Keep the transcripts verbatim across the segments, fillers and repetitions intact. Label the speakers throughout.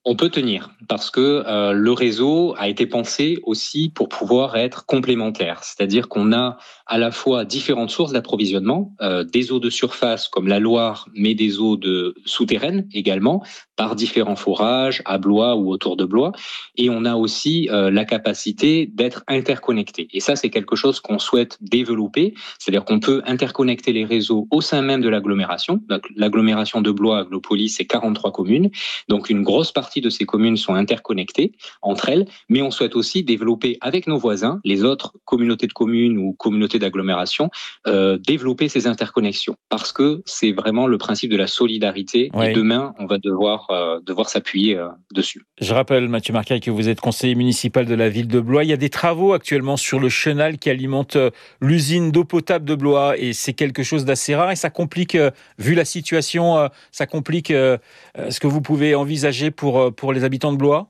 Speaker 1: On peut tenir parce que euh, le réseau a été pensé aussi pour pouvoir être complémentaire. C'est-à-dire qu'on a à la fois différentes sources d'approvisionnement, euh, des eaux de surface comme la Loire, mais des eaux de souterraines également, par différents forages, à Blois ou autour de Blois. Et on a aussi euh, la capacité d'être interconnecté. Et ça, c'est quelque chose qu'on souhaite développer. C'est-à-dire qu'on peut interconnecter les réseaux au sein même de l'agglomération. Donc, l'agglomération de Blois, Aglopolis, c'est quarante-trois communes. Donc, une grosse partie de ces communes sont interconnectées entre elles, mais on souhaite aussi développer avec nos voisins, les autres communautés de communes ou communautés d'agglomération, euh, développer ces interconnexions parce que c'est vraiment le principe de la solidarité oui. Et demain, on va devoir, euh, devoir s'appuyer euh, dessus.
Speaker 2: Je rappelle, Mathieu Marcaille, que vous êtes conseiller municipal de la ville de Blois. Il y a des travaux actuellement sur le chenal qui alimente l'usine d'eau potable de Blois et c'est quelque chose d'assez rare et ça complique, euh, vu la situation, euh, ça complique euh, ce que vous pouvez envisager pour pour les habitants de Blois?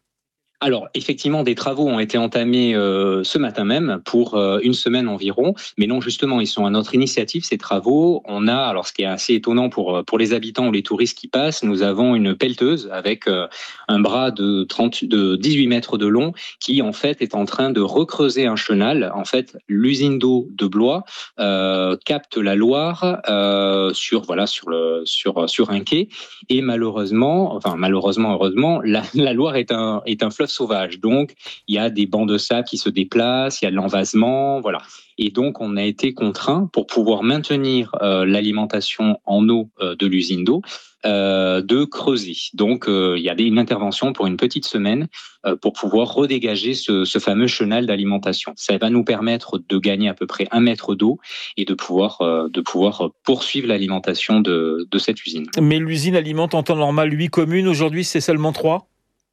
Speaker 1: Alors, effectivement, des travaux ont été entamés euh, ce matin même pour euh, une semaine environ. Mais non, justement, ils sont à notre initiative, ces travaux. On a, alors ce qui est assez étonnant pour, pour les habitants ou les touristes qui passent, nous avons une pelleteuse avec euh, un bras de, trente, de dix-huit mètres de long qui, en fait, est en train de recreuser un chenal. En fait, l'usine d'eau de Blois euh, capte la Loire euh, sur, voilà, sur, le, sur, sur un quai. Et malheureusement, enfin malheureusement, heureusement, la, la Loire est un, est un fleuve sauvage. Donc, il y a des bancs de sable qui se déplacent, il y a de l'envasement, voilà. Et donc, on a été contraint pour pouvoir maintenir euh, l'alimentation en eau euh, de l'usine d'eau, euh, de creuser. Donc, euh, il y a des, une intervention pour une petite semaine euh, pour pouvoir redégager ce, ce fameux chenal d'alimentation. Ça va nous permettre de gagner à peu près un mètre d'eau et de pouvoir, euh, de pouvoir poursuivre l'alimentation de, de cette usine.
Speaker 2: Mais l'usine alimente en temps normal huit communes. Aujourd'hui, c'est seulement trois ?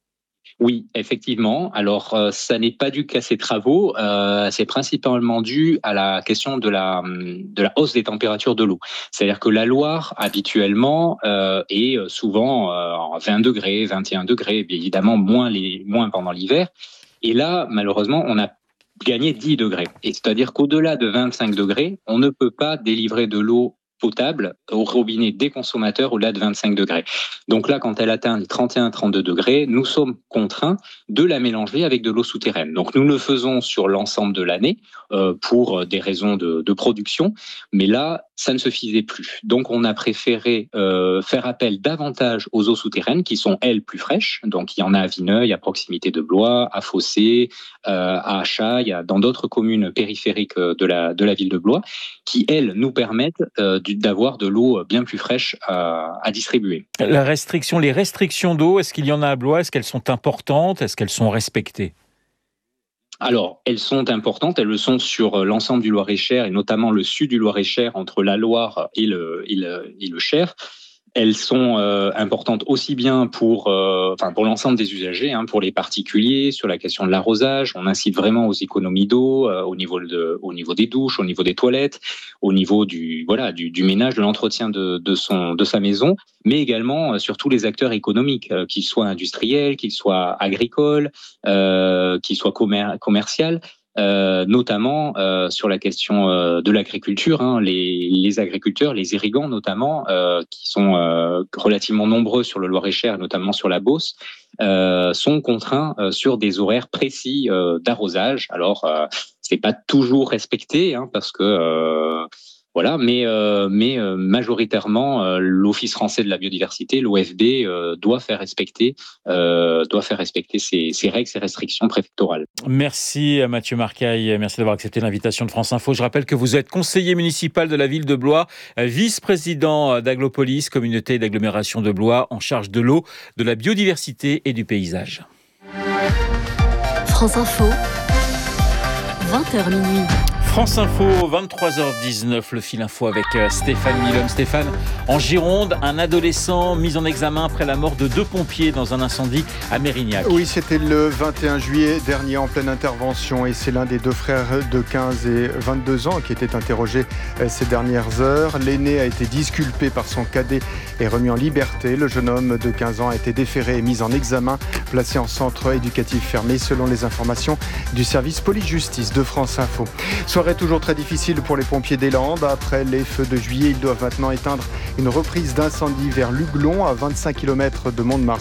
Speaker 1: Oui, effectivement. Alors, euh, ça n'est pas dû qu'à ces travaux. Euh, c'est principalement dû à la question de la de la hausse des températures de l'eau. C'est-à-dire que la Loire, habituellement, euh, est souvent euh, vingt degrés, vingt et un degrés, bien évidemment moins les moins pendant l'hiver. Et là, malheureusement, on a gagné dix degrés. Et c'est-à-dire qu'au-delà de vingt-cinq degrés, on ne peut pas délivrer de l'eau potable au robinet des consommateurs au-delà de vingt-cinq degrés. Donc là, quand elle atteint les trente et un à trente-deux degrés, nous sommes contraints de la mélanger avec de l'eau souterraine. Donc nous le faisons sur l'ensemble de l'année euh, pour des raisons de, de production, mais là, ça ne se faisait plus. Donc on a préféré euh, faire appel davantage aux eaux souterraines qui sont, elles, plus fraîches. Donc il y en a à Vineuil, à proximité de Blois, à Fossé, euh, à Achat, il y a dans d'autres communes périphériques de la, de la ville de Blois, qui, elles, nous permettent euh, d'avoir de l'eau bien plus fraîche à, à distribuer.
Speaker 2: La restriction, les restrictions d'eau, est-ce qu'il y en a à Blois? Est-ce qu'elles sont importantes? Est-ce qu'elles sont respectées?
Speaker 1: Alors, elles sont importantes, elles le sont sur l'ensemble du Loir-et-Cher et notamment le sud du Loir-et-Cher entre la Loire et le, et le, et le Cher. Elles sont euh, importantes aussi bien pour, euh, enfin pour l'ensemble des usagers, hein, pour les particuliers, sur la question de l'arrosage. On incite vraiment aux économies d'eau euh, au niveau de, au niveau des douches, au niveau des toilettes, au niveau du, voilà, du, du ménage, de l'entretien de, de son, de sa maison, mais également euh, sur tous les acteurs économiques, euh, qu'ils soient industriels, qu'ils soient agricoles, euh, qu'ils soient commer- commerciaux. Euh, notamment euh, sur la question euh, de l'agriculture, hein, les, les agriculteurs, les irrigants notamment, euh, qui sont euh, relativement nombreux sur le Loir-et-Cher, notamment sur la Beauce, euh, sont contraints euh, sur des horaires précis euh, d'arrosage. Alors, euh, c'est pas toujours respecté, hein, parce que euh, voilà, mais euh, mais euh, majoritairement, euh, l'Office français de la biodiversité, l'O F B, euh, doit faire respecter, euh, doit faire respecter ces, ces règles, ces restrictions préfectorales.
Speaker 2: Merci à Mathieu Marcaille, merci d'avoir accepté l'invitation de France Info. Je rappelle que vous êtes conseiller municipal de la ville de Blois, vice-président d'Aglopolis, communauté d'agglomération de Blois, en charge de l'eau, de la biodiversité et du paysage.
Speaker 3: France Info, vingt heures minuit.
Speaker 2: France Info, vingt-trois heures dix-neuf, le fil info avec Stéphane Milon. Stéphane, en Gironde, un adolescent mis en examen après la mort de deux pompiers dans un incendie à Mérignac.
Speaker 4: Oui, c'était le vingt et un juillet dernier en pleine intervention et c'est l'un des deux frères de quinze et vingt-deux ans qui était interrogé ces dernières heures. L'aîné a été disculpé par son cadet et remis en liberté. Le jeune homme de quinze ans a été déféré et mis en examen, placé en centre éducatif fermé selon les informations du service police-justice de France Info. Soirée toujours très difficile pour les pompiers des Landes. Après les feux de juillet, ils doivent maintenant éteindre une reprise d'incendie vers Luglon, à vingt-cinq kilomètres de Mont-de-Marsan.